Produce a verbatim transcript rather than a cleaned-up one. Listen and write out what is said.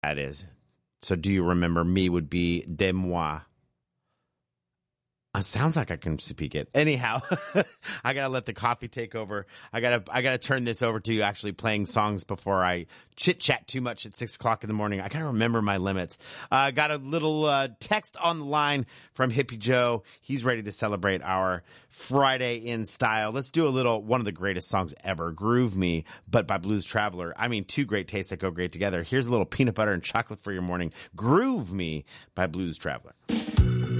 That is. So do you remember me would be de moi. It sounds like I can speak it. Anyhow, I gotta let the coffee take over. I gotta, I gotta turn this over to you actually playing songs before I chit chat too much at six o'clock in the morning. I gotta remember my limits. I uh, got a little uh, text on the line from Hippie Joe. He's ready to celebrate our Friday in style. Let's do a little, one of the greatest songs ever, Groove Me, but by Blues Traveler. I mean, two great tastes that go great together. Here's a little peanut butter and chocolate for your morning. Groove Me by Blues Traveler.